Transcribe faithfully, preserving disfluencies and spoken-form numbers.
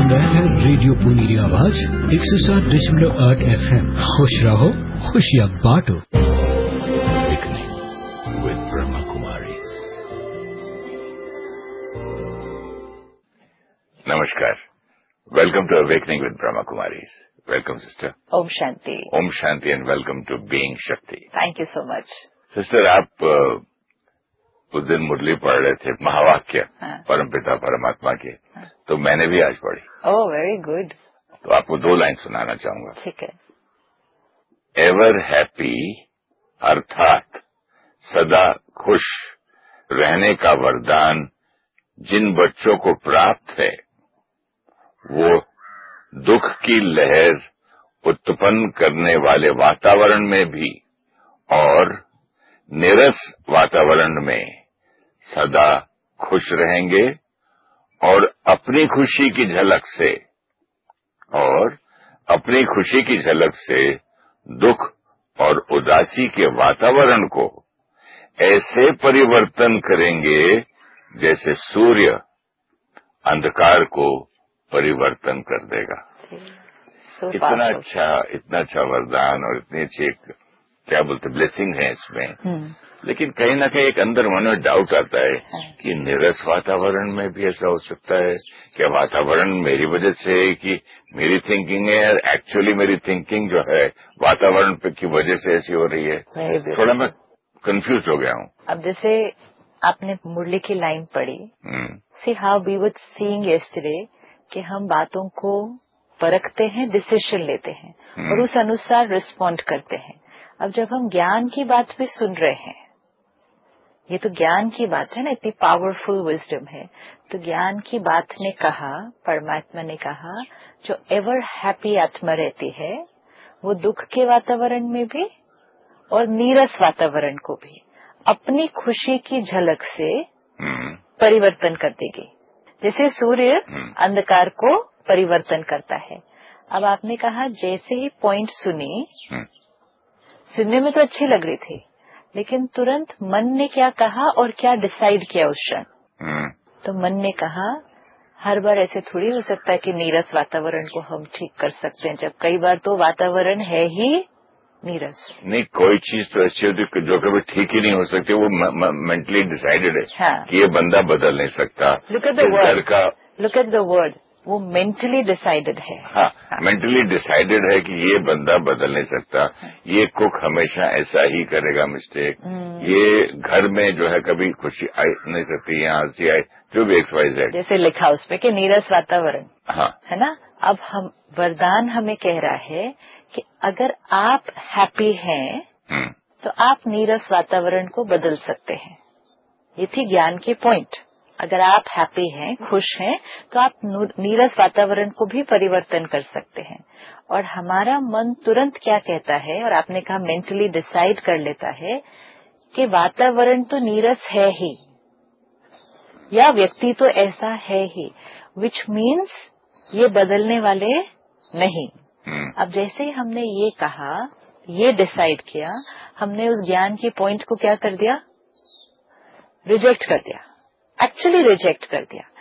सुन रहे हैं रेडियो पुनीरी आवाज एक सौ सात दशमलव आठ एफ एम। खुश रहो, खुशियाँ बांटो। विद ब्रह्मा कुमारी। नमस्कार, welcome to awakening with Brahma Kumaris. Welcome sister. Om Shanti. Om Shanti and welcome to being शक्ति। Thank you so much sister. आप uh, उस दिन मुरली पढ़ रहे थे महावाक्य हाँ। परमपिता परमात्मा के, हाँ। तो मैंने भी आज पढ़ी। Oh very good. तो आपको दो लाइन सुनाना चाहूंगा। ठीक है। एवर हैप्पी अर्थात सदा खुश रहने का वरदान जिन बच्चों को प्राप्त है, वो दुख की लहर उत्पन्न करने वाले वातावरण में भी और नीरस वातावरण में सदा खुश रहेंगे और अपनी खुशी की झलक से और अपनी खुशी की झलक से दुख और उदासी के वातावरण को ऐसे परिवर्तन करेंगे जैसे सूर्य अंधकार को परिवर्तन कर देगा। so इतना अच्छा इतना अच्छा वरदान और इतनी अच्छी एक क्या बोलते ब्लेसिंग है इसमें। hmm. लेकिन कहीं ना कहीं एक अंदर मन में डाउट आता है कि नीरस वातावरण में भी ऐसा हो सकता है क्या? वातावरण मेरी वजह से है कि मेरी थिंकिंग है, एक्चुअली मेरी थिंकिंग जो है वातावरण पे की वजह से ऐसी हो रही है। थोड़ा मैं कंफ्यूज हो गया हूँ। अब जैसे आपने मुरली की लाइन पढ़ी, see how we were seeing yesterday, कि हम बातों को परखते हैं, डिसीजन लेते हैं hmm. और उस अनुसार रिस्पॉन्ड करते हैं। अब जब हम ज्ञान की बात भी सुन रहे हैं, ये तो ज्ञान की बात है ना, इतनी पावरफुल विजडम है, तो ज्ञान की बात ने कहा, परमात्मा ने कहा, जो एवर हैप्पी आत्मा रहती है वो दुख के वातावरण में भी और नीरस वातावरण को भी अपनी खुशी की झलक से hmm. परिवर्तन कर देगी। जैसे सूर्य hmm. अंधकार को परिवर्तन करता है। अब आपने कहा जैसे ही पॉइंट सुनी, hmm. सुनने में तो अच्छी लग रही थी, लेकिन तुरंत मन ने क्या कहा और क्या डिसाइड किया उस क्षण। hmm. तो मन ने कहा हर बार ऐसे थोड़ी हो सकता है कि नीरस वातावरण को हम ठीक कर सकते हैं, जब कई बार तो वातावरण है ही नीरस। नहीं, कोई चीज तो ऐसी होती जो कभी ठीक ही नहीं हो सकती, वो मेंटली डिसाइडेड है हाँ. कि ये बंदा बदल नहीं सकता। लुक एट द वर्ड का लुक एट द वर्ड वो मेंटली डिसाइडेड है। हाँ, हाँ. मेंटली डिसाइडेड है कि ये बंदा बदल नहीं सकता। हाँ. ये कुक हमेशा ऐसा ही करेगा मिस्टेक। ये घर में जो है कभी खुशी आ नहीं सकती, यहाँ हंसी आए, जो भी एक्स वाई जेड जैसे लिखा उसमें कि नीरस वातावरण। हाँ, है ना। अब हम वरदान हमें कह रहा है कि अगर आप हैप्पी हैं तो आप नीरस वातावरण को बदल सकते हैं। ये थी ज्ञान की पॉइंट। अगर आप हैप्पी हैं, खुश हैं, तो आप नीरस वातावरण को भी परिवर्तन कर सकते हैं। और हमारा मन तुरंत क्या कहता है, और आपने कहा मेंटली डिसाइड कर लेता है कि वातावरण तो नीरस है ही, या व्यक्ति तो ऐसा है ही, विच मीन्स ये बदलने वाले नहीं। अब जैसे ही हमने ये कहा, ये डिसाइड किया, हमने उस ज्ञान की पॉइंट को क्या कर दिया, रिजेक्ट कर दिया। एक्चुअली रिजेक्ट कर दिया।